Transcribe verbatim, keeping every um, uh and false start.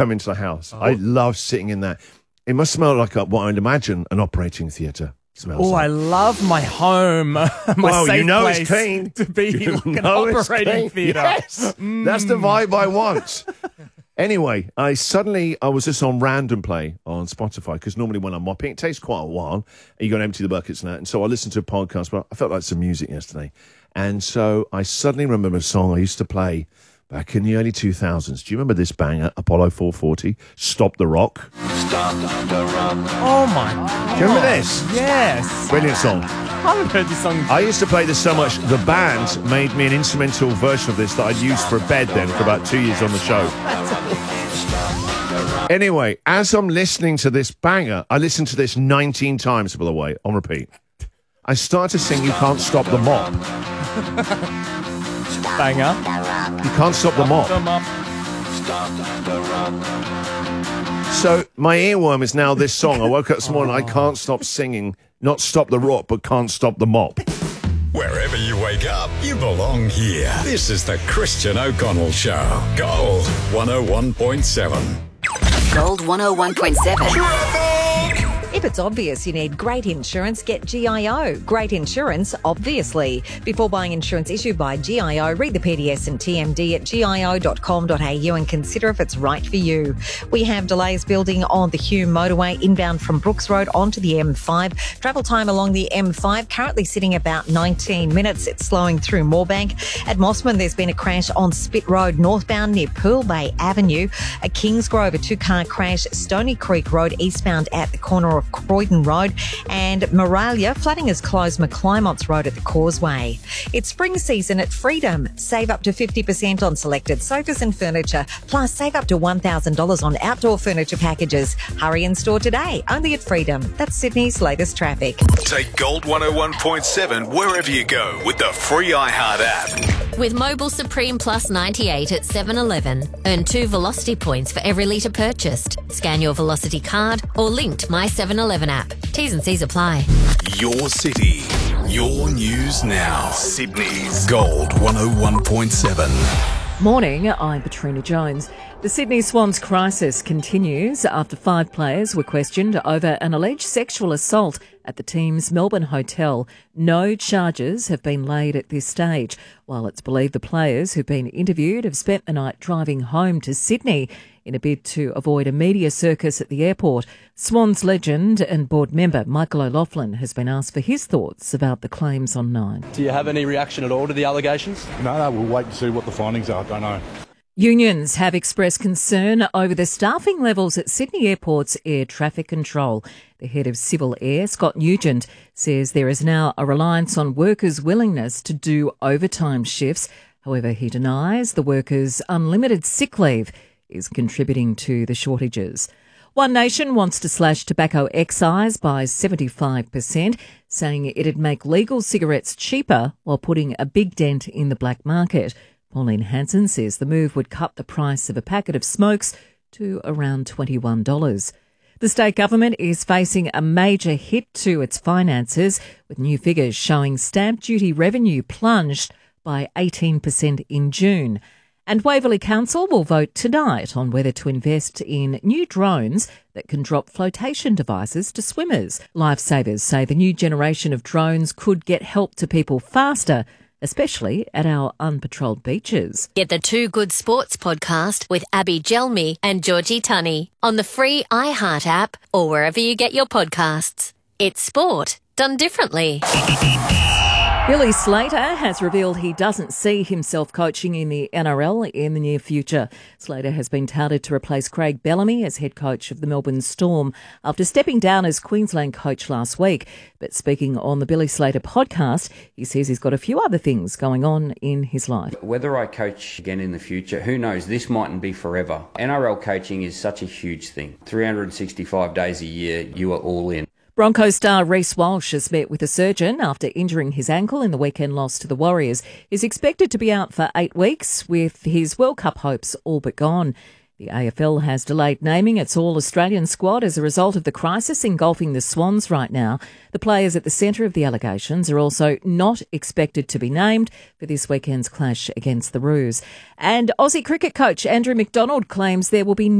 come into the house. Oh. I love sitting in that. It must smell like a, what I'd imagine an operating theatre smells Oh, like. I love my home. My well, safe you know place it's clean. to be You like an know it's operating clean. theatre. Yes, Mm. that's the vibe I want. Anyway, I suddenly, I was just on Random Play on Spotify, because normally when I'm mopping, it takes quite a while, and you got to empty the buckets and that. And so I listened to a podcast, but I felt like some music yesterday. And so I suddenly remember a song I used to play back in the early two thousands. Do you remember this banger, Apollo four forty, Stop the Rock? Stop the rock. Oh, my God. Do you remember this? Yes. Brilliant song. I haven't heard this song. I used to play this so much, the band made me an instrumental version of this that I'd used for a bed then for about two years on the show. Anyway, as I'm listening to this banger, I listened to this nineteen times, by the way, on repeat. I started to sing You Can't Stop the Mop. Banger. You Can't Stop the Mop. Them up. So my earworm is now this song. I woke up this morning, I can't stop singing, not Stop the Rock, but Can't Stop the Mop. Wherever you wake up, you belong here. This is the Christian O'Connell Show. Gold one oh one point seven. Gold one oh one point seven. If it's obvious you need great insurance, get G I O. Great insurance, obviously. Before buying insurance issued by G I O, read the P D S and T M D at G I O dot com dot A U and consider if it's right for you. We have delays building on the Hume motorway inbound from Brooks Road onto the M five. Travel time along the M five currently sitting about nineteen minutes. It's slowing through Moorebank. At Mossman, there's been a crash on Spit Road northbound near Pool Bay Avenue. At Kingsgrove, a two-car crash, Stony Creek Road eastbound at the corner of Croydon Road, and Moralia, flooding has closed McClymonts Road at the Causeway. It's spring season at Freedom. Save up to fifty percent on selected sofas and furniture, plus save up to one thousand dollars on outdoor furniture packages. Hurry in store today, only at Freedom. That's Sydney's latest traffic. Take Gold one oh one point seven wherever you go with the free iHeart app. With Mobile Supreme Plus ninety-eight at seven eleven, earn two Velocity points for every litre purchased. Scan your Velocity card or link to My seven eleven app. T's and C's apply. Your city, your news now. Sydney's Gold one oh one point seven. Morning, I'm Patrina Jones. The Sydney Swans crisis continues after five players were questioned over an alleged sexual assault at the team's Melbourne hotel. No charges have been laid at this stage, while it's believed the players who've been interviewed have spent the night driving home to Sydney in a bid to avoid a media circus at the airport. Swans legend and board member Michael O'Loughlin has been asked for his thoughts about the claims on Nine. Do you have any reaction at all to the allegations? No, no, we'll wait and see what the findings are. I don't know. Unions have expressed concern over the staffing levels at Sydney Airport's air traffic control. The head of Civil Air, Scott Nugent, says there is now a reliance on workers' willingness to do overtime shifts. However, he denies the workers' unlimited sick leave is contributing to the shortages. One Nation wants to slash tobacco excise by seventy-five percent, saying it'd make legal cigarettes cheaper while putting a big dent in the black market. Pauline Hanson says the move would cut the price of a packet of smokes to around twenty-one dollars. The state government is facing a major hit to its finances, with new figures showing stamp duty revenue plunged by eighteen percent in June. And Waverley Council will vote tonight on whether to invest in new drones that can drop flotation devices to swimmers. Lifesavers say the new generation of drones could get help to people faster, especially at our unpatrolled beaches. Get the Two Good Sports podcast with Abby Gelmi and Georgie Tunney on the free iHeart app or wherever you get your podcasts. It's sport done differently. Billy Slater has revealed he doesn't see himself coaching in the N R L in the near future. Slater has been touted to replace Craig Bellamy as head coach of the Melbourne Storm after stepping down as Queensland coach last week. But speaking on the Billy Slater podcast, he says he's got a few other things going on in his life. Whether I coach again in the future, who knows? This mightn't be forever. N R L coaching is such a huge thing. three hundred sixty-five days a year, you are all in. Broncos star Reece Walsh has met with a surgeon after injuring his ankle in the weekend loss to the Warriors. He's expected to be out for eight weeks with his World Cup hopes all but gone. The A F L has delayed naming its All-Australian squad as a result of the crisis engulfing the Swans right now. The players at the centre of the allegations are also not expected to be named for this weekend's clash against the Roos. And Aussie cricket coach Andrew McDonald claims there will be